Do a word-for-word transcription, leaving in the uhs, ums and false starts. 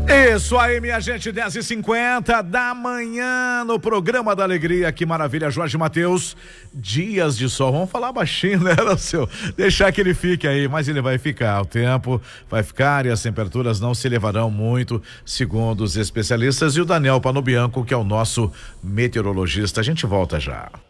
Isso aí, minha gente, dez e cinquenta da manhã no programa da Alegria. Que maravilha, Jorge Mateus. Dias de sol, vamos falar baixinho, né, seu? Deixar que ele fique aí, mas ele vai ficar. O tempo vai ficar e as temperaturas não se elevarão muito, segundo os especialistas. E o Daniel Panobianco, que é o nosso meteorologista. A gente volta já.